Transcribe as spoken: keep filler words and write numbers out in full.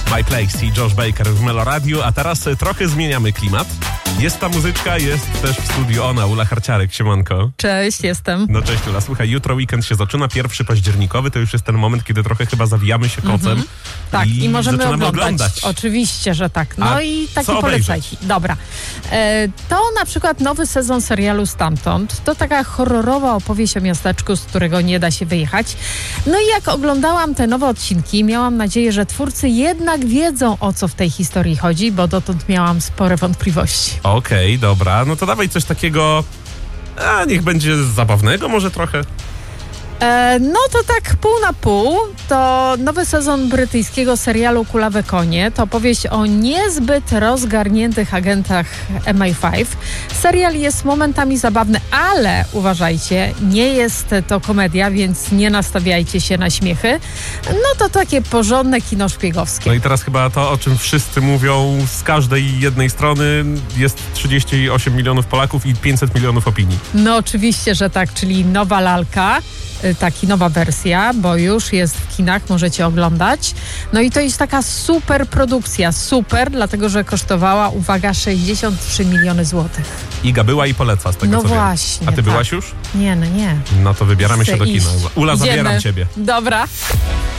My Place i Josh Baker w Meloradiu, a teraz trochę zmieniamy klimat. Jest ta muzyczka, jest też w studiu ona, Ula Harciarek, siemanko. Cześć, jestem. No cześć Ula, słuchaj, jutro weekend się zaczyna, pierwszy październikowy, to już jest ten moment, kiedy trochę chyba zawijamy się kocem. Mm-hmm. Tak, i, i możemy oglądać. oglądać. Oczywiście, że tak. No a i takie polecajki. Dobra. E, to na przykład nowy sezon serialu Stamtąd. To taka horrorowa opowieść o miasteczku, z którego nie da się wyjechać. No i jak oglądałam te nowe odcinki, miałam nadzieję, że twórcy jednak wiedzą, o co w tej historii chodzi, bo dotąd miałam spore wątpliwości. Okej, okay, dobra. No to dawaj coś takiego, a niech będzie zabawnego może trochę. E, no to tak pół na pół. To nowy sezon brytyjskiego serialu Kulawe konie. To opowieść o niezbyt rozgarniętych agentach M I pięć. Serial jest momentami zabawny, ale uważajcie, nie jest to komedia, więc nie nastawiajcie się na śmiechy. No to takie porządne kino szpiegowskie. No i teraz chyba to, o czym wszyscy mówią z każdej jednej strony, jest trzydzieści osiem milionów Polaków i pięćset milionów opinii. No oczywiście, że tak, czyli nowa lalka. Taki nowa wersja, bo już jest w kinach, możecie oglądać. No i to jest taka super produkcja, super, dlatego że kosztowała, uwaga, sześćdziesiąt trzy miliony złotych. Iga była i poleca z tego, no co właśnie, wiem. A ty tak. była już? Nie, no nie. No to wybieramy Chcę się do kina. iść. Ula, Idziemy. zabieram ciebie. Dobra.